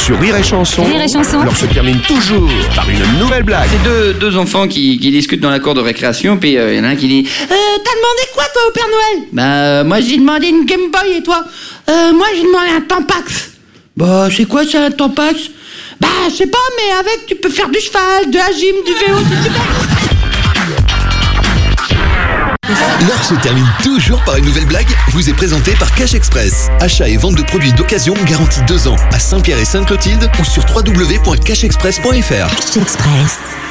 sur Rire et Chanson. Rire et Chanson. Alors se termine toujours par une nouvelle blague. C'est deux enfants qui discutent dans la cour de récréation, puis il y en a un qui dit t'as demandé quoi toi au Père Noël? Bah moi j'ai demandé une Game Boy, et toi? Moi j'ai demandé un Tampax. Bah c'est quoi ça un Tampax? Bah je sais pas, mais avec tu peux faire du cheval, de la gym, du vélo, c'est super. L'heure se termine toujours par une nouvelle blague, vous est présentée par Cash Express. Achat et vente de produits d'occasion garantis 2 ans à Saint-Pierre et Sainte-Clotilde ou sur www.cashexpress.fr. Cash Express.